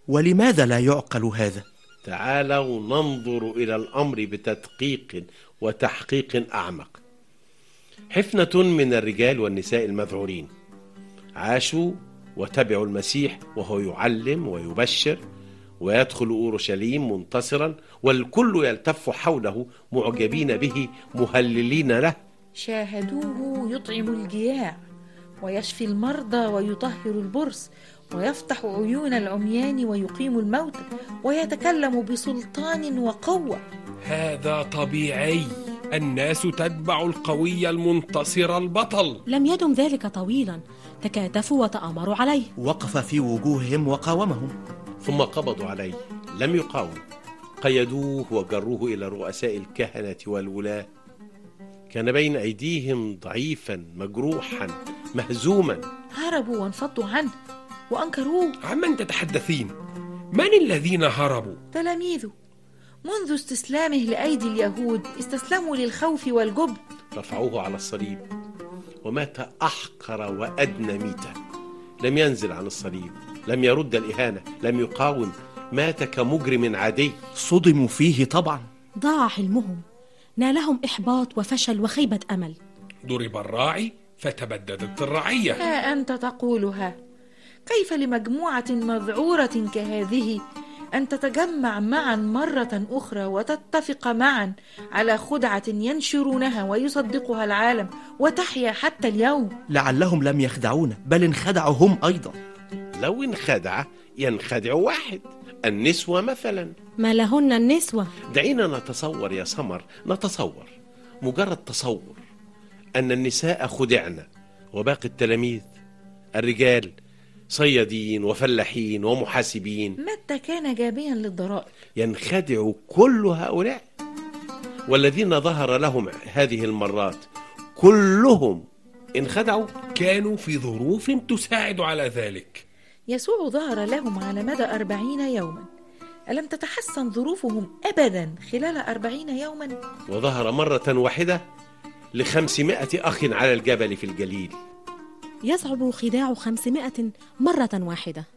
ولماذا لا يعقل هذا؟ تعالوا ننظر إلى الأمر بتدقيق وتحقيق أعمق. حفنة من الرجال والنساء المذعورين عاشوا وتبعوا المسيح وهو يعلم ويبشر ويدخل أورشليم منتصرا، والكل يلتف حوله معجبين به مهللين له. شاهدوه يطعم الجياع ويشفي المرضى ويطهر البرص ويفتح عيون العميان ويقيم الموتى ويتكلم بسلطان وقوة. هذا طبيعي، الناس تتبع القوي المنتصر البطل. لم يدم ذلك طويلا، تكاتفوا وتآمروا عليه، وقف في وجوههم وقاومهم. ثم قبضوا عليه، لم يقاوم، قيدوه وجروه إلى رؤساء الكهنة والولاة. كان بين أيديهم ضعيفا مجروحا مهزوما. هربوا وانفضوا عنه وأنكروه. عمن تتحدثين؟ من الذين هربوا؟ تلاميذه منذ استسلامه لأيدي اليهود استسلموا للخوف والجبن. رفعوه على الصليب ومات أحقر وأدنى ميتة. لم ينزل عن الصليب، لم يرد الإهانة، لم يقاوم، مات كمجرم عادي. صدموا فيه طبعا. ضاع حلمهم، نالهم إحباط وفشل وخيبة أمل. ضرب الراعي فتبددت الرعية. ها أنت تقولها، كيف لمجموعة مذعورة كهذه أن تتجمع معا مرة أخرى وتتفق معا على خدعة ينشرونها ويصدقها العالم وتحيا حتى اليوم؟ لعلهم لم يخدعونا، بل انخدعوا هم أيضا. لو انخدع ينخدع واحد، النسوة مثلا. ما لهن النسوة؟ دعينا نتصور يا سمر، نتصور مجرد تصور أن النساء خدعنا وباقي التلاميذ الرجال صيادين وفلاحين ومحاسبين. متى كان جابيا للضرائب. ينخدع كل هؤلاء، والذين ظهر لهم هذه المرات كلهم انخدعوا. كانوا في ظروف تساعد على ذلك. يسوع ظهر لهم على مدى 40 يوما. ألم تتحسن ظروفهم أبدا خلال 40 يوما؟ وظهر مرة واحدة ل500 أخ على الجبل في الجليل. يصعب خداع 500 مرة واحدة.